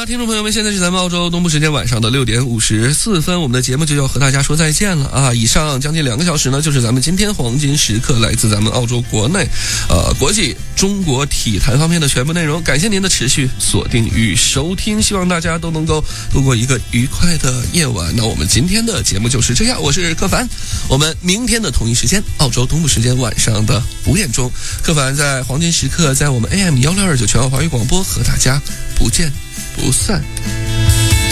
了，听众朋友们，现在是咱们澳洲东部时间晚上的6点54分，我们的节目就要和大家说再见了啊！以上将近2个小时呢，就是咱们今天黄金时刻来自咱们澳洲国内、国际中国体坛方面的全部内容。感谢您的持续锁定与收听，希望大家都能够度过一个愉快的夜晚。那我们今天的节目就是这样，我是柯凡，我们明天的同一时间，澳洲东部时间晚上的5点钟，柯凡在黄金时刻，在我们 AM 1629全澳华语广播和大家不见不散。